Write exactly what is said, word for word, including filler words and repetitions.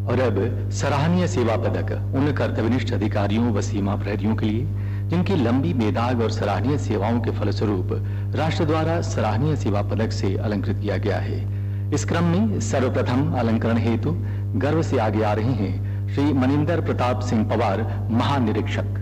और अब सराहनीय सेवा पदक उन कर्तव्यनिष्ठ अधिकारियों व सीमा प्रहरियों के लिए जिनकी लंबी बेदाग और सराहनीय सेवाओं के फलस्वरूप राष्ट्र द्वारा सराहनीय सेवा पदक से अलंकृत किया गया है। इस क्रम में सर्वप्रथम अलंकरण हेतु गर्व से आगे आ रहे हैं श्री मनिंदर प्रताप सिंह पवार, महानिरीक्षक।